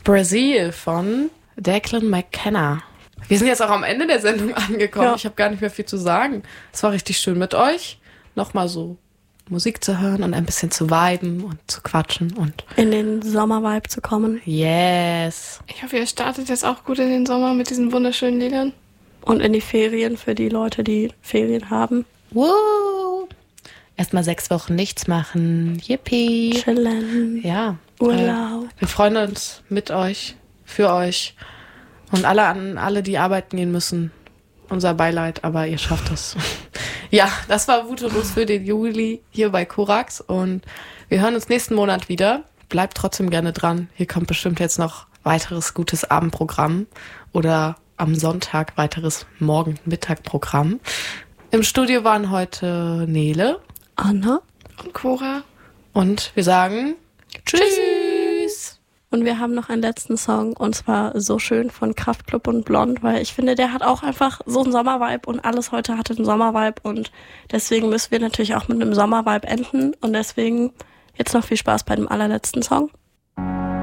Brazil von Declan McKenna. Wir sind jetzt auch am Ende der Sendung angekommen. Ja. Ich habe gar nicht mehr viel zu sagen. Es war richtig schön mit euch. Nochmal so Musik zu hören und ein bisschen zu viben und zu quatschen und in den Sommervibe zu kommen. Yes. Ich hoffe, ihr startet jetzt auch gut in den Sommer mit diesen wunderschönen Liedern. Und in die Ferien für die Leute, die Ferien haben. Woo! Erstmal 6 Wochen nichts machen. Yippie. Chillen. Ja. Urlaub. Wir freuen uns mit euch, für euch und alle, die arbeiten gehen müssen. Unser Beileid, aber ihr schafft es. Ja, das war Wutlos für den Juli hier bei Korax und wir hören uns nächsten Monat wieder. Bleibt trotzdem gerne dran. Hier kommt bestimmt jetzt noch weiteres gutes Abendprogramm oder am Sonntag weiteres Morgen-Mittag-Programm. Im Studio waren heute Nele, Anna und Cora. Und wir sagen Tschüss. Und wir haben noch einen letzten Song und zwar So schön von Kraftklub und Blond, weil ich finde, der hat auch einfach so einen Sommervibe und alles heute hatte einen Sommervibe und deswegen müssen wir natürlich auch mit einem Sommervibe enden und deswegen jetzt noch viel Spaß bei dem allerletzten Song.